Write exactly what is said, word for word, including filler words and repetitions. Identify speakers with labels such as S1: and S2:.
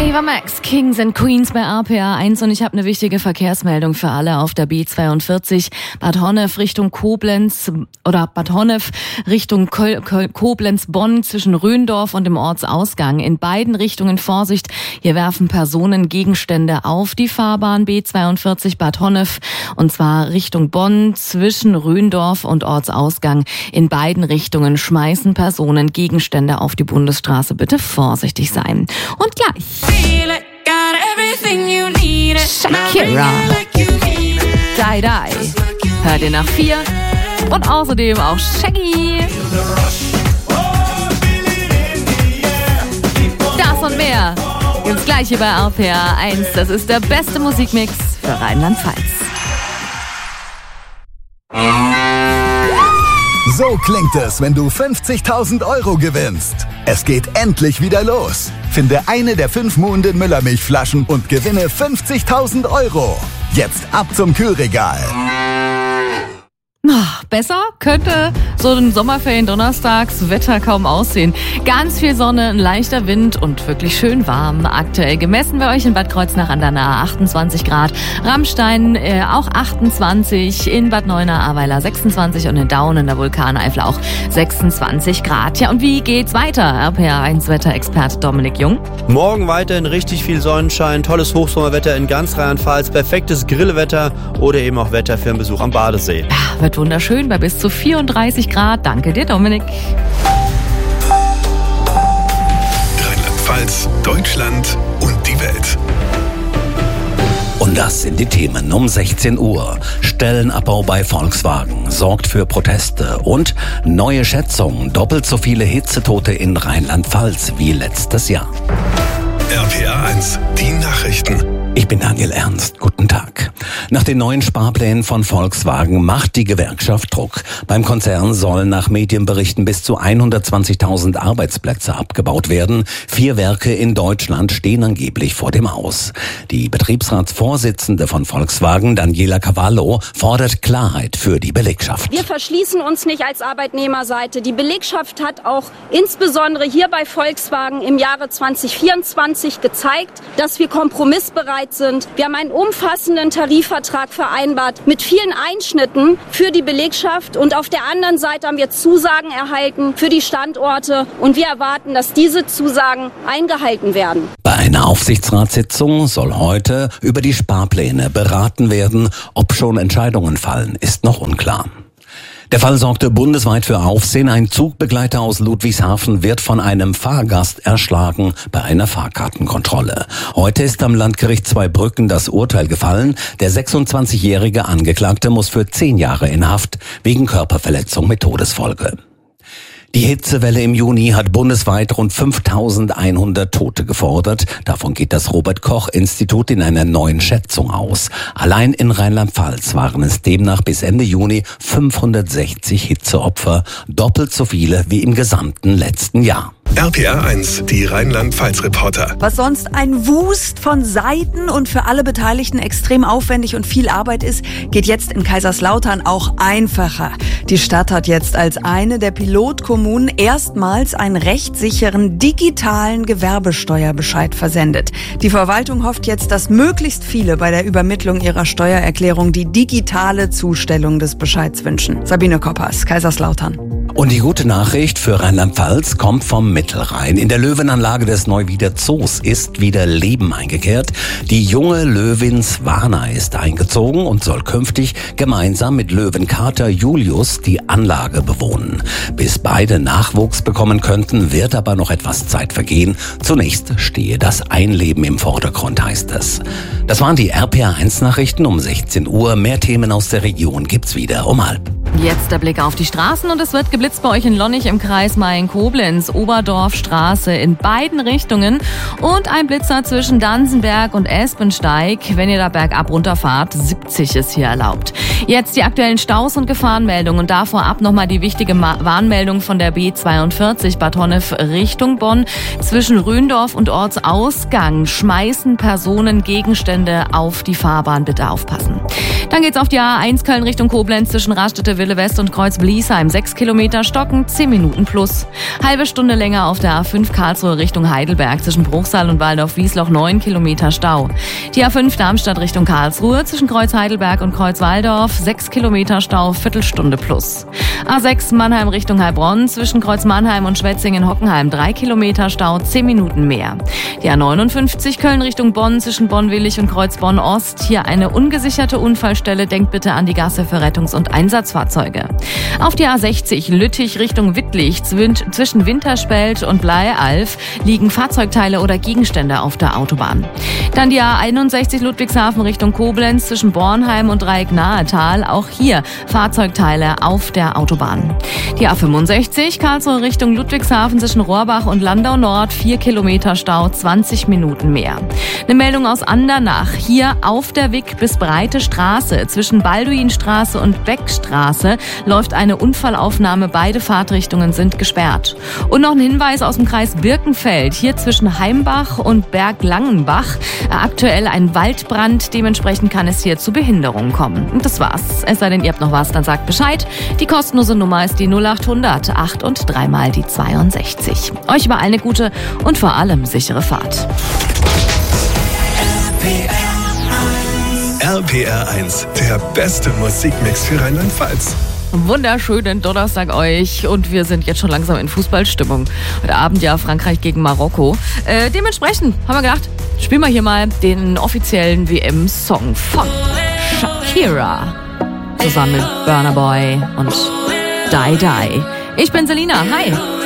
S1: Ava Max, Kings and Queens bei R P R eins und ich habe eine wichtige Verkehrsmeldung für alle auf der B zweiundvierzig Bad Honnef Richtung Koblenz oder Bad Honnef Richtung Kol- Kol- Koblenz-Bonn zwischen Röndorf und dem Ortsausgang. In beiden Richtungen Vorsicht, hier werfen Personen Gegenstände auf die Fahrbahn B zweiundvierzig Bad Honnef und zwar Richtung Bonn zwischen Röndorf und Ortsausgang. In beiden Richtungen schmeißen Personen Gegenstände auf die Bundesstraße. Bitte vorsichtig sein. Und gleich Shakira, Die Die, hört ihr nach vier und außerdem auch Shaggy. Das und mehr gibt's gleich hier bei R P R eins. Das ist der beste Musikmix für Rheinland-Pfalz.
S2: So klingt es, wenn du fünfzigtausend Euro gewinnst. Es geht endlich wieder los. Finde eine der fünf Muhnden Müllermilchflaschen und gewinne fünfzigtausend Euro. Jetzt ab zum Kühlregal.
S1: Ach, besser könnte so ein Sommerferien-Donnerstagswetter kaum aussehen. Ganz viel Sonne, ein leichter Wind und wirklich schön warm. Aktuell gemessen wir euch in Bad Kreuznach an der Nahe achtundzwanzig Grad, Rammstein äh, auch achtundzwanzig, in Bad Neuenahr-Ahrweiler sechsundzwanzig und in Daun in der Vulkaneifel auch sechsundzwanzig Grad. Ja, und wie geht's weiter? R P R eins Wetterexperte Dominik Jung.
S3: Morgen weiterhin richtig viel Sonnenschein, tolles Hochsommerwetter in ganz Rheinland-Pfalz, perfektes Grillwetter oder eben auch Wetter für einen Besuch am Badesee.
S1: Ja, wird wunderschön bei bis zu vierunddreißig Grad. Danke dir, Dominik.
S4: Rheinland-Pfalz, Deutschland und die Welt.
S5: Und das sind die Themen um sechzehn Uhr. Stellenabbau bei Volkswagen sorgt für Proteste und neue Schätzung, doppelt so viele Hitzetote in Rheinland-Pfalz wie letztes Jahr.
S4: R P R eins, die Nachrichten.
S5: Ich bin Daniel Ernst. Guten Tag. Nach den neuen Sparplänen von Volkswagen macht die Gewerkschaft Druck. Beim Konzern sollen nach Medienberichten bis zu hundertzwanzigtausend Arbeitsplätze abgebaut werden. Vier Werke in Deutschland stehen angeblich vor dem Aus. Die Betriebsratsvorsitzende von Volkswagen, Daniela Cavallo, fordert Klarheit für die Belegschaft.
S6: Wir verschließen uns nicht als Arbeitnehmerseite. Die Belegschaft hat auch insbesondere hier bei Volkswagen im Jahre zweitausendvierundzwanzig gezeigt, dass wir kompromissbereit sind. Wir haben einen umfassenden Tarifvertrag vereinbart mit vielen Einschnitten für die Belegschaft und auf der anderen Seite haben wir Zusagen erhalten für die Standorte und wir erwarten, dass diese Zusagen eingehalten werden.
S5: Bei einer Aufsichtsratssitzung soll heute über die Sparpläne beraten werden. Ob schon Entscheidungen fallen, ist noch unklar. Der Fall sorgte bundesweit für Aufsehen. Ein Zugbegleiter aus Ludwigshafen wird von einem Fahrgast erschlagen bei einer Fahrkartenkontrolle. Heute ist am Landgericht Zweibrücken das Urteil gefallen. Der sechsundzwanzigjährige Angeklagte muss für zehn Jahre in Haft wegen Körperverletzung mit Todesfolge. Die Hitzewelle im Juni hat bundesweit rund fünftausendeinhundert Tote gefordert. Davon geht das Robert-Koch-Institut in einer neuen Schätzung aus. Allein in Rheinland-Pfalz waren es demnach bis Ende Juni fünfhundertsechzig Hitzeopfer, doppelt so viele wie im gesamten letzten Jahr.
S4: R P R eins, die Rheinland-Pfalz-Reporter.
S7: Was sonst ein Wust von Seiten und für alle Beteiligten extrem aufwendig und viel Arbeit ist, geht jetzt in Kaiserslautern auch einfacher. Die Stadt hat jetzt als eine der Pilotkommunen erstmals einen rechtssicheren digitalen Gewerbesteuerbescheid versendet. Die Verwaltung hofft jetzt, dass möglichst viele bei der Übermittlung ihrer Steuererklärung die digitale Zustellung des Bescheids wünschen. Sabine Koppers, Kaiserslautern.
S5: Und die gute Nachricht für Rheinland-Pfalz kommt vom Mittelrhein. In der Löwenanlage des Neuwieder Zoos ist wieder Leben eingekehrt. Die junge Löwin Swana ist eingezogen und soll künftig gemeinsam mit Löwenkater Julius die Anlage bewohnen. Bis beide Nachwuchs bekommen könnten, wird aber noch etwas Zeit vergehen. Zunächst stehe das Einleben im Vordergrund, heißt es. Das waren die R P R eins Nachrichten um sechzehn Uhr. Mehr Themen aus der Region gibt's wieder um halb.
S1: Jetzt der Blick auf die Straßen und es wird geblitzt bei euch in Lonnig im Kreis Mayen-Koblenz, Oberdorfstraße in beiden Richtungen und ein Blitzer zwischen Dansenberg und Espensteig. Wenn ihr da bergab runterfahrt, siebzig ist hier erlaubt. Jetzt die aktuellen Staus und Gefahrenmeldungen und da vorab nochmal die wichtige Warnmeldung von der B zweiundvierzig Bad Honnef Richtung Bonn. Zwischen Röndorf und Ortsausgang schmeißen Personen Gegenstände auf die Fahrbahn. Bitte aufpassen. Dann geht's auf die A eins Köln Richtung Koblenz zwischen Raststätte Wille West und Kreuz Bliesheim sechs Kilometer stocken, zehn Minuten plus. Halbe Stunde länger auf der A fünf Karlsruhe Richtung Heidelberg zwischen Bruchsal und Waldorf-Wiesloch neun Kilometer Stau. Die A fünf Darmstadt Richtung Karlsruhe zwischen Kreuz Heidelberg und Kreuz Waldorf sechs Kilometer Stau, Viertelstunde plus. A sechs Mannheim Richtung Heilbronn zwischen Kreuz Mannheim und Schwetzingen-Hockenheim drei Kilometer Stau, zehn Minuten mehr. Die A neunundfünfzig Köln Richtung Bonn zwischen Bonn-Willig und Kreuz Bonn-Ost. Hier eine ungesicherte Unfallstelle. Denkt bitte an die Gasse für Rettungs- und Einsatzfahrzeuge. Auf die A sechzig Lüttich Richtung Wittlich zwischen Winterspelt und Bleialf liegen Fahrzeugteile oder Gegenstände auf der Autobahn. Dann die A einundsechzig Ludwigshafen Richtung Koblenz zwischen Bornheim und Dreieck-Nahetal. Auch hier Fahrzeugteile auf der Autobahn. Die A fünfundsechzig Karlsruhe Richtung Ludwigshafen zwischen Rohrbach und Landau Nord. vier Kilometer Stau, zwanzig Minuten mehr. Eine Meldung aus Andernach. Hier auf der Wick bis Breite Straße zwischen Balduinstraße und Beckstraße läuft eine Unfallaufnahme. Beide Fahrtrichtungen sind gesperrt. Und noch ein Hinweis aus dem Kreis Birkenfeld. Hier zwischen Heimbach und Berglangenbach. Aktuell ein Waldbrand. Dementsprechend kann es hier zu Behinderungen kommen. Und das war's. Es sei denn, ihr habt noch was, dann sagt Bescheid. Die kostenlose Nummer ist die null acht hundert acht und dreimal die zweiundsechzig. Euch über eine gute und vor allem sichere Fahrt.
S4: R P R eins, der beste Musikmix für Rheinland-Pfalz.
S1: Wunderschönen Donnerstag euch und wir sind jetzt schon langsam in Fußballstimmung. Heute Abend ja Frankreich gegen Marokko. Äh, dementsprechend haben wir gedacht, spielen wir hier mal den offiziellen W M-Song von Shakira zusammen mit Burna Boy und Die Die. Ich bin Selina, hi.